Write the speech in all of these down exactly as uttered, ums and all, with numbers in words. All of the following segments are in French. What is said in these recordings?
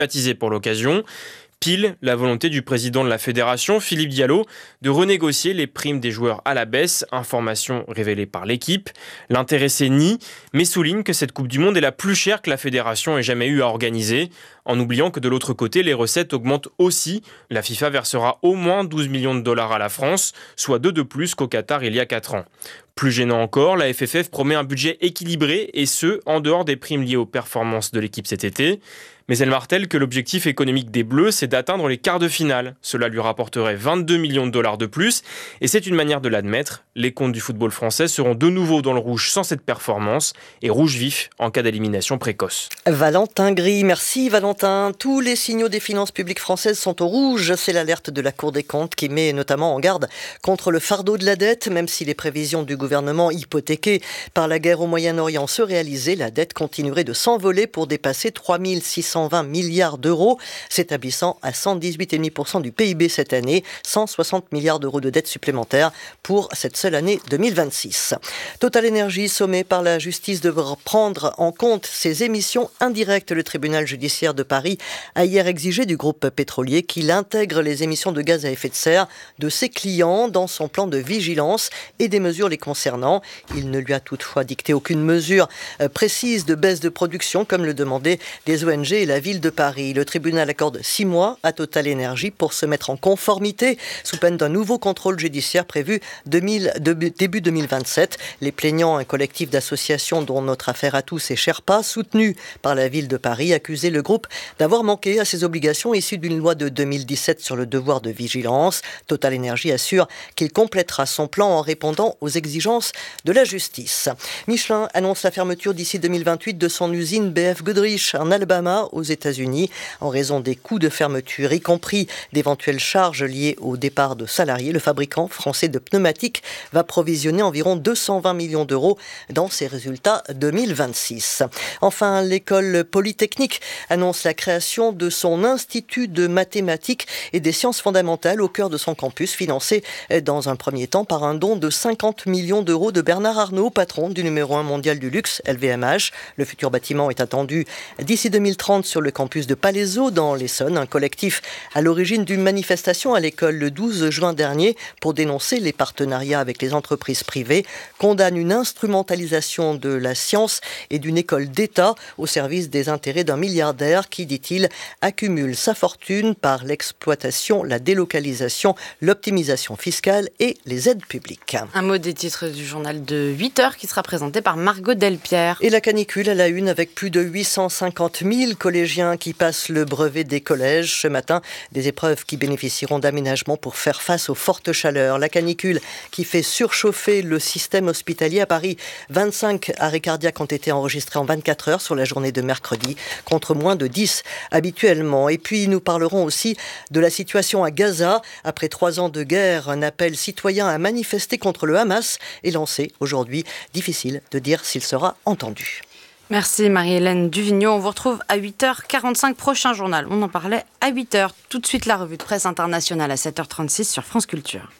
baptisé pour l'occasion. Pile la volonté du président de la fédération, Philippe Diallo, de renégocier les primes des joueurs à la baisse, information révélée par l'équipe. L'intéressé nie, mais souligne que cette Coupe du Monde est la plus chère que la fédération ait jamais eu à organiser, en oubliant que de l'autre côté, les recettes augmentent aussi. La FIFA versera au moins douze millions de dollars à la France, soit deux de plus qu'au Qatar il y a quatre ans. Plus gênant encore, la F F F promet un budget équilibré, et ce, en dehors des primes liées aux performances de l'équipe cet été. Mais elle martèle que l'objectif économique des Bleus, c'est d'atteindre les quarts de finale. Cela lui rapporterait vingt-deux millions de dollars de plus, et c'est une manière de l'admettre. Les comptes du football français seront de nouveau dans le rouge sans cette performance, et rouge vif en cas d'élimination précoce. Valentin Gris, merci Valentin. Tous les signaux des finances publiques françaises sont au rouge. C'est l'alerte de la Cour des comptes qui met notamment en garde contre le fardeau de la dette. Même si les prévisions du gouvernement hypothéqué par la guerre au Moyen-Orient se réalisaient, la dette continuerait de s'envoler pour dépasser trois mille six cent vingt milliards d'euros, s'établissant à cent dix-huit virgule cinq pour cent du P I B cette année, cent soixante milliards d'euros de dette supplémentaire pour cette seule année deux mille vingt-six. Total Énergie, sommé par la justice de prendre en compte ses émissions indirectes. Le tribunal judiciaire de Paris a hier exigé du groupe pétrolier qu'il intègre les émissions de gaz à effet de serre de ses clients dans son plan de vigilance et des mesures les concernant. Il ne lui a toutefois dicté aucune mesure précise de baisse de production, comme le demandaient des O N G et la ville de Paris. Le tribunal accorde six mois à Total Énergie pour se mettre en conformité sous peine d'un nouveau contrôle judiciaire prévu deux mille, début deux mille vingt-sept. Les plaignants, un collectif d'associations dont notre affaire à tous est Sherpa, soutenu par la ville de Paris, accusaient le groupe d'avoir manqué à ses obligations issues d'une loi de deux mille dix-sept sur le devoir de vigilance. Total Énergie assure qu'il complétera son plan en répondant aux exigences de la justice. Michelin annonce la fermeture d'ici deux mille vingt-huit de son usine B F Goodrich en Alabama, aux États-Unis, en raison des coûts de fermeture, y compris d'éventuelles charges liées au départ de salariés. Le fabricant français de pneumatiques va provisionner environ deux cent vingt millions d'euros dans ses résultats deux mille vingt-six. Enfin, l'école polytechnique annonce la création de son institut de mathématiques et des sciences fondamentales au cœur de son campus, financé dans un premier temps par un don de cinquante millions d'euros de Bernard Arnault, patron du numéro un mondial du luxe, L V M H. Le futur bâtiment est attendu d'ici deux mille trente sur le campus de Palaiseau dans l'Essonne, un collectif à l'origine d'une manifestation à l'école le douze juin dernier pour dénoncer les partenariats avec les entreprises privées, condamne une instrumentalisation de la science et d'une école d'État au service des intérêts d'un milliardaire qui, dit-il, accumule sa fortune par l'exploitation, la délocalisation, l'optimisation fiscale et les aides publiques. Un mot des titres du journal de huit heures qui sera présenté par Margot Delpierre. Et la canicule à la une avec plus de huit cent cinquante mille collégiens qui passent le brevet des collèges ce matin. Des épreuves qui bénéficieront d'aménagements pour faire face aux fortes chaleurs. La canicule qui fait surchauffer le système hospitalier à Paris. vingt-cinq arrêts cardiaques ont été enregistrés en vingt-quatre heures sur la journée de mercredi, contre moins de dix habituellement. Et puis nous parlerons aussi de la situation à Gaza. Après trois ans de guerre, un appel citoyen à manifester contre le Hamas est lancé aujourd'hui. Difficile de dire s'il sera entendu. Merci Marie-Hélène Duvigneau. On vous retrouve à huit heures quarante-cinq, prochain journal. On en parlait à huit heures. Tout de suite, la revue de presse internationale à sept heures trente-six sur France Culture.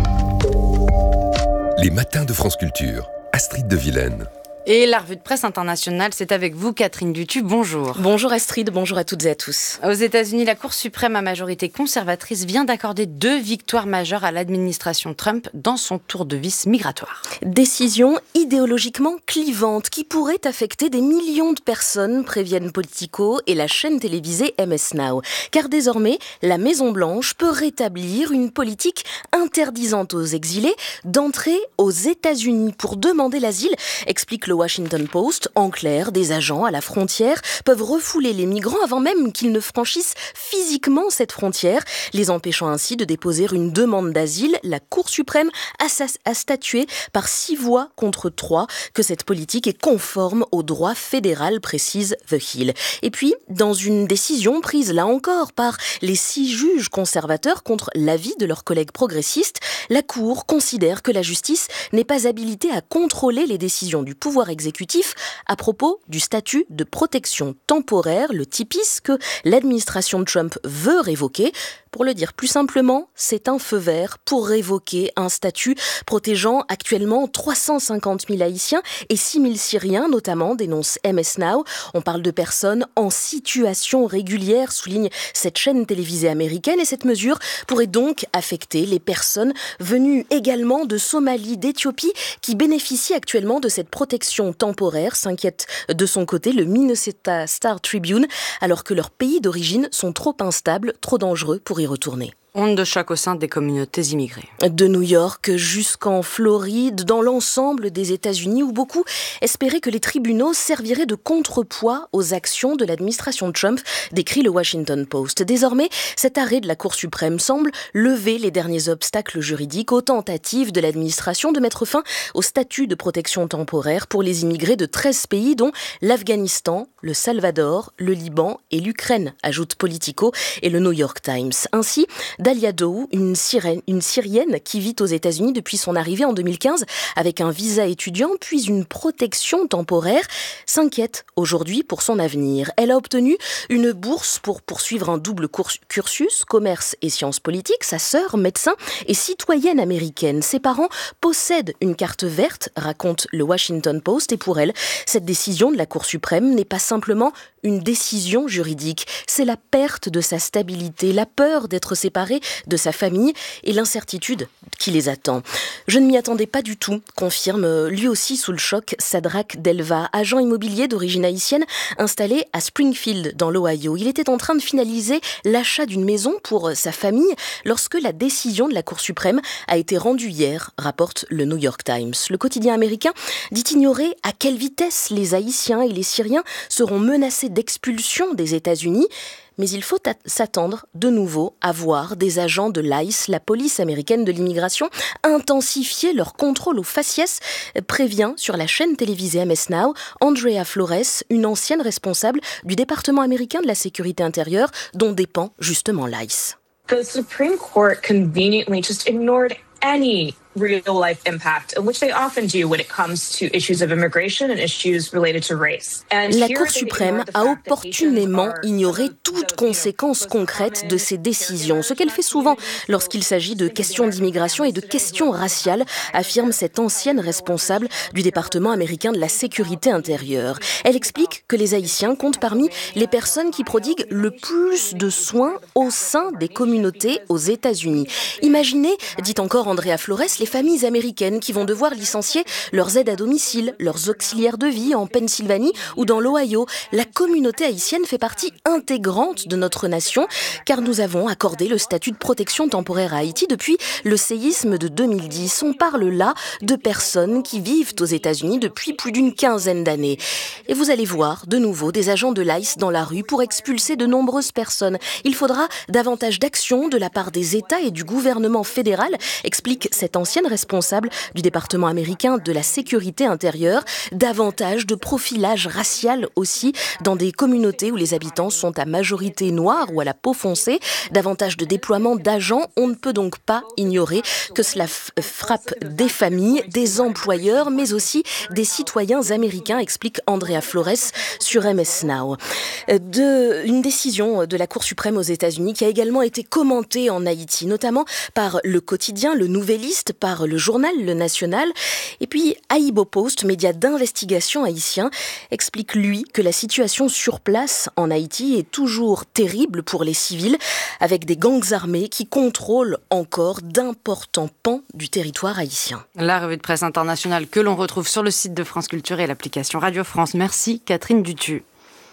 Les matins de France Culture. Astrid de Vilaine. Et la revue de presse internationale, c'est avec vous, Catherine Dutu. Bonjour. Bonjour Astrid, bonjour à toutes et à tous. Aux États-Unis, la Cour suprême à majorité conservatrice vient d'accorder deux victoires majeures à l'administration Trump dans son tour de vis migratoire. Décision idéologiquement clivante qui pourrait affecter des millions de personnes, préviennent Politico et la chaîne télévisée M S Now. Car désormais, la Maison-Blanche peut rétablir une politique interdisant aux exilés d'entrer aux États-Unis pour demander l'asile, explique le Washington Post. En clair, des agents à la frontière peuvent refouler les migrants avant même qu'ils ne franchissent physiquement cette frontière, les empêchant ainsi de déposer une demande d'asile. La Cour suprême a, a statué par six voix contre trois que cette politique est conforme au droit fédéral, précise The Hill. Et puis, dans une décision prise là encore par les six juges conservateurs contre l'avis de leurs collègues progressistes, la Cour considère que la justice n'est pas habilitée à contrôler les décisions du pouvoir pouvoir exécutif à propos du statut de protection temporaire, le T P I S, que l'administration Trump veut révoquer. Pour le dire plus simplement, c'est un feu vert pour révoquer un statut protégeant actuellement trois cent cinquante mille Haïtiens et six mille Syriens notamment, dénonce M S Now. On parle de personnes en situation régulière, souligne cette chaîne télévisée américaine, et cette mesure pourrait donc affecter les personnes venues également de Somalie, d'Éthiopie, qui bénéficient actuellement de cette protection temporaire, s'inquiète de son côté le Minnesota Star Tribune, alors que leurs pays d'origine sont trop instables, trop dangereux pour y retourner. Onde de choc au sein des communautés immigrées. De New York jusqu'en Floride, dans l'ensemble des États-Unis, où beaucoup espéraient que les tribunaux serviraient de contrepoids aux actions de l'administration Trump, décrit le Washington Post. Désormais, cet arrêt de la Cour suprême semble lever les derniers obstacles juridiques aux tentatives de l'administration de mettre fin au statut de protection temporaire pour les immigrés de treize pays, dont l'Afghanistan, le Salvador, le Liban et l'Ukraine, ajoute Politico et le New York Times. Ainsi, Dalia Dou, une, Syrienne, une Syrienne qui vit aux États-Unis depuis son arrivée en deux mille quinze avec un visa étudiant puis une protection temporaire, s'inquiète aujourd'hui pour son avenir. Elle a obtenu une bourse pour poursuivre un double cursus, commerce et sciences politiques. Sa sœur, médecin, est citoyenne américaine. Ses parents possèdent une carte verte, raconte le Washington Post, et pour elle, cette décision de la Cour suprême n'est pas simplement une décision juridique, c'est la perte de sa stabilité, la peur d'être séparée de sa famille et l'incertitude qui les attend. Je ne m'y attendais pas du tout, confirme lui aussi sous le choc Sadrak Delva, agent immobilier d'origine haïtienne installé à Springfield dans l'Ohio. Il était en train de finaliser l'achat d'une maison pour sa famille lorsque la décision de la Cour suprême a été rendue hier, rapporte le New York Times. Le quotidien américain dit ignorer à quelle vitesse les Haïtiens et les Syriens seront menacés d'expulsion des États-Unis. Mais il faut s'attendre de nouveau à voir des agents de l'I C E, la police américaine de l'immigration, intensifier leur contrôle au faciès, prévient sur la chaîne télévisée M S Now Andrea Flores, une ancienne responsable du département américain de la sécurité intérieure dont dépend justement l'I C E. The Supreme Court conveniently just ignored any real-life impact, which they often do when it comes to issues of immigration and issues related to race. And la Cour suprême a opportunément ignoré toute conséquence concrète de ces décisions, ce qu'elle fait souvent lorsqu'il s'agit de questions d'immigration et de questions raciales, affirme cette ancienne responsable du département américain de la sécurité intérieure. Elle explique que les Haïtiens comptent parmi les personnes qui prodiguent le plus de soins au sein des communautés aux États-Unis. Imaginez, dit encore Andrea Flores, les familles américaines qui vont devoir licencier leurs aides à domicile, leurs auxiliaires de vie en Pennsylvanie ou dans l'Ohio. La communauté haïtienne fait partie intégrante de notre nation car nous avons accordé le statut de protection temporaire à Haïti depuis le séisme de deux mille dix. On parle là de personnes qui vivent aux États-Unis depuis plus d'une quinzaine d'années. Et vous allez voir de nouveau des agents de l'I C E dans la rue pour expulser de nombreuses personnes. Il faudra davantage d'action de la part des États et du gouvernement fédéral, explique cette ancienne responsable du département américain de la sécurité intérieure. Davantage de profilage racial aussi dans des communautés où les habitants sont à majorité noire ou à la peau foncée. Davantage de déploiement d'agents. On ne peut donc pas ignorer que cela f- frappe des familles, des employeurs, mais aussi des citoyens américains, explique Andrea Flores sur M S Now. De, une décision de la Cour suprême aux États-Unis qui a également été commentée en Haïti, notamment par le quotidien, le Nouvelliste, par le journal Le National. Et puis, Aïbo Post, média d'investigation haïtien, explique lui que la situation sur place en Haïti est toujours terrible pour les civils, avec des gangs armés qui contrôlent encore d'importants pans du territoire haïtien. La revue de presse internationale que l'on retrouve sur le site de France Culture et l'application Radio France. Merci Catherine Dutu.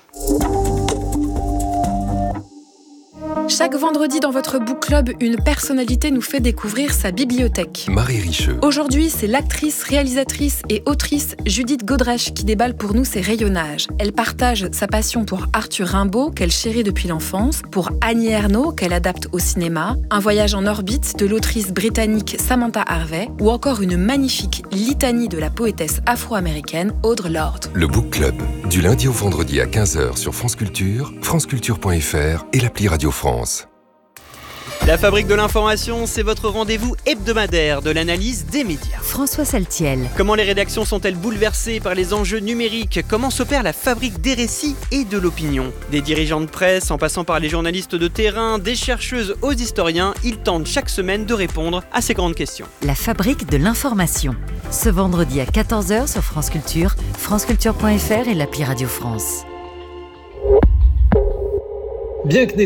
Chaque vendredi dans votre book club, une personnalité nous fait découvrir sa bibliothèque. Marie Richeux. Aujourd'hui, c'est l'actrice, réalisatrice et autrice Judith Godrèche qui déballe pour nous ses rayonnages. Elle partage sa passion pour Arthur Rimbaud, qu'elle chérit depuis l'enfance, pour Annie Ernaux, qu'elle adapte au cinéma, un voyage en orbite de l'autrice britannique Samantha Harvey, ou encore une magnifique litanie de la poétesse afro-américaine Audre Lorde. Le book club, du lundi au vendredi à quinze heures sur France Culture, franceculture point f r et l'appli Radio France. La Fabrique de l'information, c'est votre rendez-vous hebdomadaire de l'analyse des médias. François Saltiel. Comment les rédactions sont-elles bouleversées par les enjeux numériques ? Comment s'opère la fabrique des récits et de l'opinion ? Des dirigeants de presse, en passant par les journalistes de terrain, des chercheuses aux historiens, ils tentent chaque semaine de répondre à ces grandes questions. La Fabrique de l'information. Ce vendredi à quatorze heures sur France Culture, franceculture point f r et l'appli Radio France. Bien que